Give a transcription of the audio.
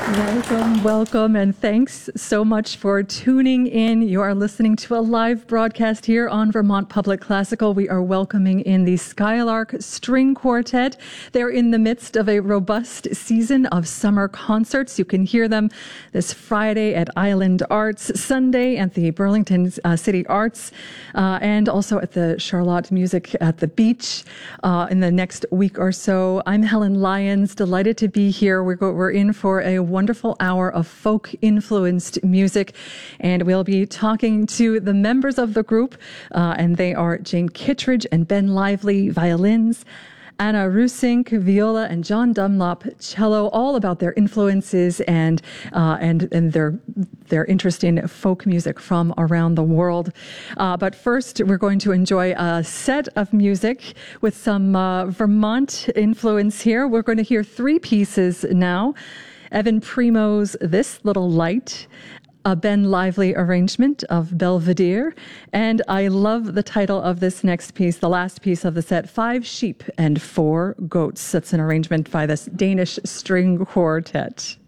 Welcome, welcome, and thanks so much for tuning in. You are listening to a live broadcast here on Vermont Public Classical. We are welcoming in the Skylark String Quartet. They're in the midst of a robust season of summer concerts. You can hear them this Friday at Island Arts, Sunday at the Burlington City Arts, and also at the Charlotte Music at the Beach in the next week or so. I'm Helen Lyons, delighted to be here. We're in for a wonderful hour of folk-influenced music, and we'll be talking to the members of the group, and they are Jane Kittredge and Ben Lively, violins, Anna Rusink, viola, and John Dunlop, cello, all about their influences and their interest in folk music from around the world. But first, we're going to enjoy a set of music with some Vermont influence here. We're going to hear three pieces now. Evan Primo's This Little Light, a Ben Lively arrangement of Belvedere, and I love the title of this next piece, the last piece of the set, 5 Sheep and 4 Goats. That's an arrangement by this Danish string quartet.